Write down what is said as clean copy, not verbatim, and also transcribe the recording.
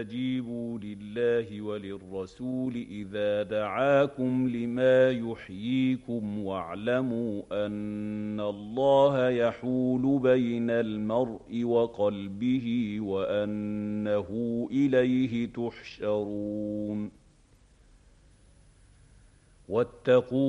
استجيبوا لله وللرسول إذا دعاكم لما يحييكم واعلموا أن الله يحول بين المرء وقلبه وأنه إليه تحشرون واتقوا